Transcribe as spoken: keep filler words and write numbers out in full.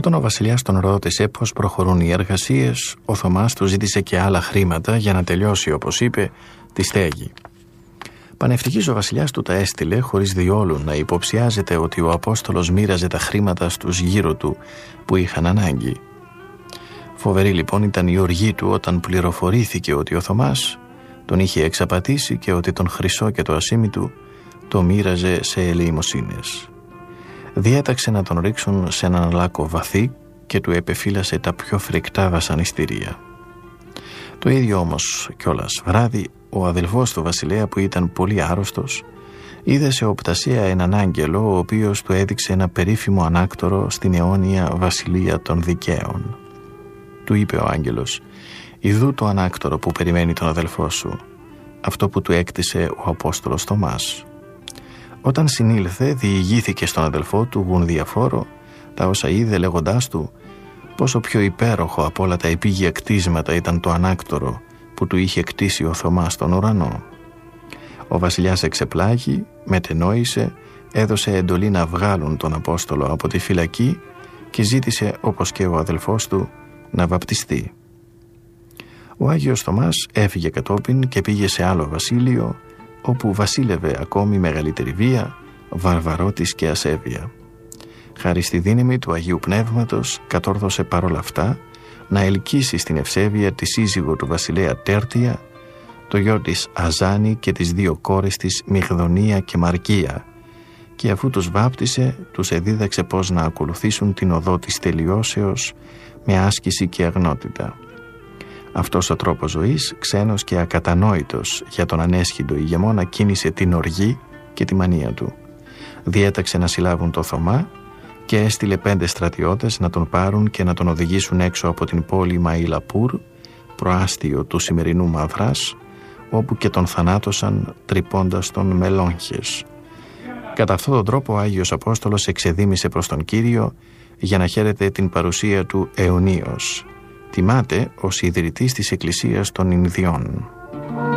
Όταν ο βασιλιάς τον ρώτησε πώς προχωρούν οι εργασίες, ο Θωμάς του ζήτησε και άλλα χρήματα για να τελειώσει, όπως είπε, τη στέγη. Πανευτυχής ο βασιλιάς του τα έστειλε χωρίς διόλου να υποψιάζεται ότι ο Απόστολος μοίραζε τα χρήματα στους γύρω του που είχαν ανάγκη. Φοβερή λοιπόν ήταν η οργή του όταν πληροφορήθηκε ότι ο Θωμάς τον είχε εξαπατήσει και ότι τον χρυσό και το ασήμι του το μοίραζε σε ελεημοσύνες. Διέταξε να τον ρίξουν σε έναν λάκκο βαθύ και του επεφύλασε τα πιο φρικτά βασανιστήρια. Το ίδιο όμως κιόλας βράδυ ο αδελφός του βασιλέα, που ήταν πολύ άρρωστος, είδε σε οπτασία έναν άγγελο ο οποίος του έδειξε ένα περίφημο ανάκτορο στην αιώνια βασιλεία των δικαίων. Του είπε ο άγγελος: «Ιδού το ανάκτορο που περιμένει τον αδελφό σου», αυτό που του έκτισε ο Απόστολος Θωμάς. Όταν συνήλθε, διηγήθηκε στον αδελφό του γουνδιαφόρο τα όσα είδε, λέγοντάς του πόσο πιο υπέροχο από όλα τα επίγεια κτίσματα ήταν το ανάκτορο που του είχε κτίσει ο Θωμάς στον ουρανό. Ο βασιλιάς εξεπλάγει, μετενόησε, έδωσε εντολή να βγάλουν τον Απόστολο από τη φυλακή και ζήτησε, όπως και ο αδελφός του, να βαπτιστεί. Ο Άγιος Θωμάς έφυγε κατόπιν και πήγε σε άλλο βασίλειο, όπου βασίλευε ακόμη μεγαλύτερη βία, βαρβαρότης και ασέβεια. Χάρη στη δύναμη του Αγίου Πνεύματος κατόρθωσε παρόλα αυτά να ελκύσει στην ευσέβεια τη σύζυγο του βασιλέα Τέρτια, το γιο της Αζάνη και τις δύο κόρες της Μυγδονία και Μαρκία, και αφού τους βάπτισε τους εδίδαξε πώς να ακολουθήσουν την οδό της τελειώσεως με άσκηση και αγνότητα. Αυτός ο τρόπος ζωής, ξένος και ακατανόητος για τον ανέσχυντο ηγεμόνα, κίνησε την οργή και τη μανία του. Διέταξε να συλλάβουν το Θωμά και έστειλε πέντε στρατιώτες να τον πάρουν και να τον οδηγήσουν έξω από την πόλη Μαϊλαπούρ, προάστιο του σημερινού Μαυράς, όπου και τον θανάτωσαν τρυπώντας τον με λόγχες. Κατά αυτόν τον τρόπο ο Άγιος Απόστολος εξεδήμησε προς τον Κύριο για να χαίρεται την παρουσία του αιωνίως. Τιμάται ως ιδρυτής της Εκκλησίας των Ινδιών.